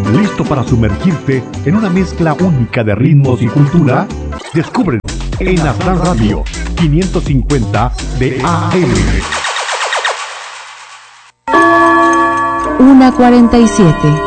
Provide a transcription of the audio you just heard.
¿Listo para sumergirte en una mezcla única de ritmos y cultura? Descubre en Aztlán Radio 550 de AM. 1:47.